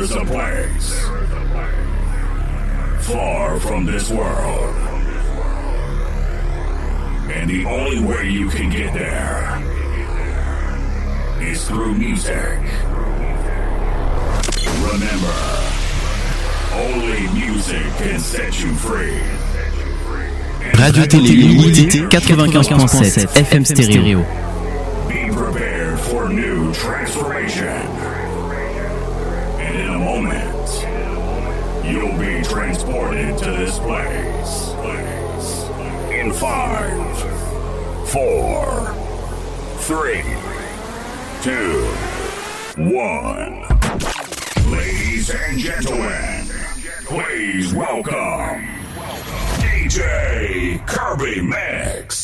is a place far from this world. And the only way you can get there is through music. Remember, only music can set you free. Radio-Télé Unité 95.7 FM Stéréo. Be prepared for new transformation. And in a moment, you'll be transported to this place. In 5, 4, 3, 2, 1. Ladies and gentlemen, please welcome DJ Kirby Mix.